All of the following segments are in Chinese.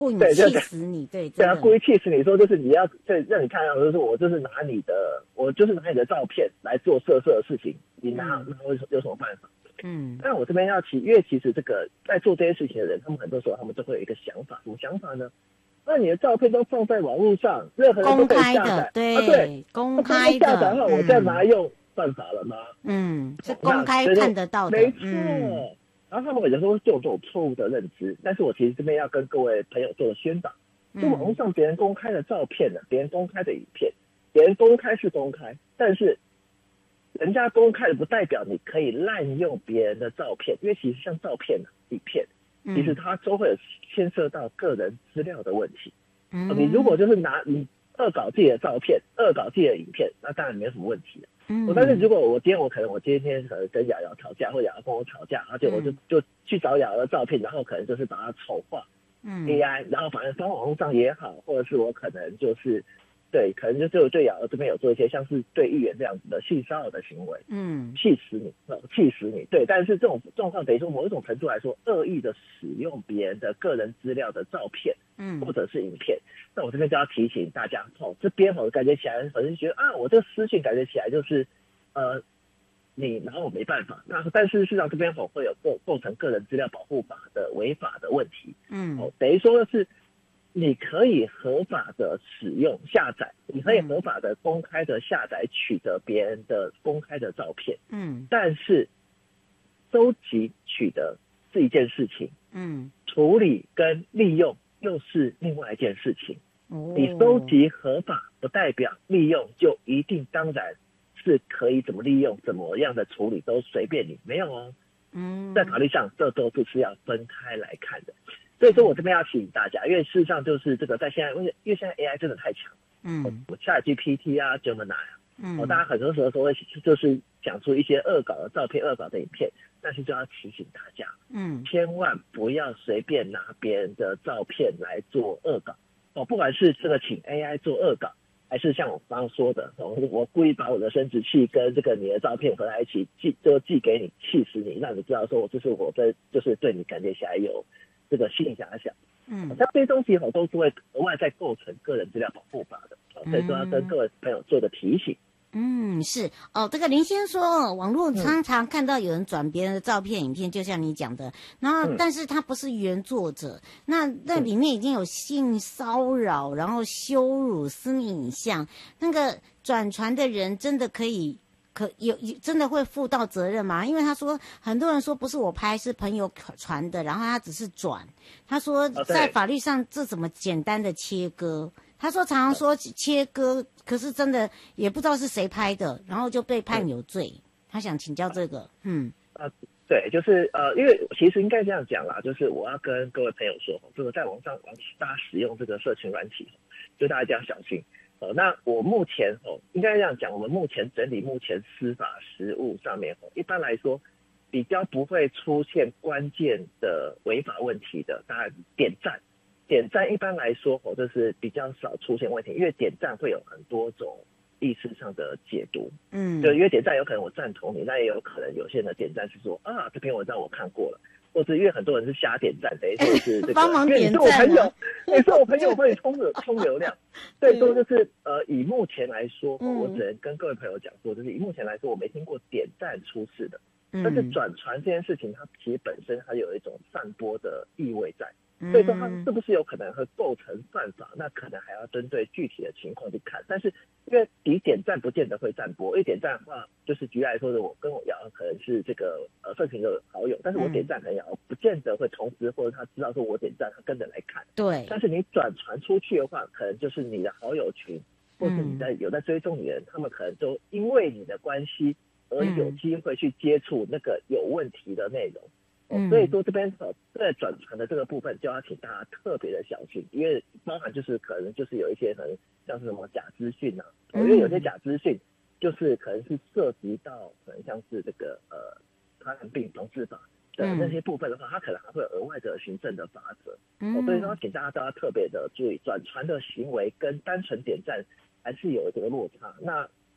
故意对气死你，对， 对啊， 真的， 故意气死你说就是你要对让你看到，就是我就是拿你的照片来做色的事情，你拿会有什么办法？但我这边因为其实这个在做这些事情的人，他们很多时候他们都会有一个想法，什么想法呢？那你的照片都放在网络上，任何人都可以下载，对， 公开下载的， 后我再拿来用，犯法了吗？ 是公开看得到的， 没错。然后他们有时候就有这种错误的认知，但是我其实这边要跟各位朋友做宣导，就网络上别人公开的照片呢，别人公开的影片，别人公开是公开，但是人家公开的不代表你可以滥用别人的照片，因为其实像照片影片，其实它都会有牵涉到个人资料的问题。你如果就是拿你恶搞自己的照片、恶搞自己的影片，那当然没有什么问题。但是如果我今天可能跟瑶瑶吵架，或瑶瑶跟我吵架，而且我就去找瑶瑶的照片，然后可能就是把它丑化AI，然后反正放网络上也好，或者是我可能就是对，可能就对瑶瑶这边有做一些像是对议员这样子的性骚扰的行为，气死你，对。但是这种状况等于说某一种程度来说，恶意的使用别人的个人资料的照片，或者是影片，那我这边就要提醒大家，这边感觉起来，反正觉得我这个私讯感觉起来就是你拿我没办法，但是事实上这边会有构成个人资料保护法的违法的问题，等于说是你可以合法的使用下载，你可以合法的公开的下载取得别人的公开的照片，但是收集取得是一件事情，处理跟利用又是另外一件事情。你收集合法不代表利用就一定当然是可以怎么利用怎么样的处理都随便你，没有哦。在法律上这都是要分开来看的。所以说我这边要提醒大家，因为事实上就是这个在现在，因为现在 AI 真的太强，我ChatGPT 啊 Gemini 啊，大家很多时候都会就是讲出一些恶搞的照片、恶搞的影片，但是就要提醒大家，千万不要随便拿别人的照片来做恶搞不管是这个请 AI 做恶搞，还是像我刚刚说的，我故意把我的生殖器跟这个你的照片合在一起寄给你，气死你，让你知道说这是我就是对你感觉起来有这个性遐想，像这些东西都是会额外再构成个人资料保护法的，所以说要跟各位朋友做个提醒。 是这个林先说，网络常常看到有人转别人的照片、影片，就像你讲的，然后但是他不是原作者，那里面已经有性骚扰，然后羞辱、私密影像，那个转传的人真的真的会负到责任吗？因为他说很多人说不是我拍，是朋友传的，然后他只是转。他说在法律上这怎么简单的切割？他说常常说切割，可是真的也不知道是谁拍的，然后就被判有罪。他想请教这个， 对，就是因为其实应该这样讲啦，就是我要跟各位朋友说，这个在网上大家使用这个社群软体，就大家一定要小心。那我目前应该这样讲，我们目前整理目前司法实务上面一般来说比较不会出现关键的违法问题的，当然点赞一般来说就是比较少出现问题，因为点赞会有很多种意识上的解读，就因为点赞有可能我赞同你，那也有可能有些人的点赞是说这篇文章我看过了，或者因为很多人是瞎点赞，等于说是这个帮忙点赞你是我朋友会冲流量，所以说就是以目前来说，我只能跟各位朋友讲说，就是以目前来说，我没听过点赞出事的，但是转传这件事情，它其实本身它有一种散播的意味在。所以说它是不是有可能会构成犯法，那可能还要针对具体的情况去看。但是因为你点赞不见得会散播，因为点赞的话，就是举例来说的，我跟我瑶可能是这个社群的好友，但是我点赞可能瑶不见得会同时或者他知道说我点赞，他跟着来看。 对。 但是你转传出去的话，可能就是你的好友群，或是你有在追踪你的人，他们可能都因为你的关系而有机会去接触那个有问题的内容。所以说这边在转传的这个部分就要请大家特别的小心，因为包含就是可能就是有一些可能像是什么假资讯啊，因为有些假资讯就是可能是涉及到可能像是这个传染病防治法的那些部分的话，它可能还会有额外的行政的法则。所以说请大家都要特别的注意，转传的行为跟单纯点赞还是有一个落差。那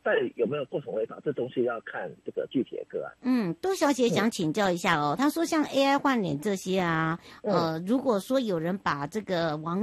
到底有没有构成违法，这东西要看这个具体的个案。 杜小姐想请教一下哦，她说像 AI 换脸这些啊，如果说有人把这个网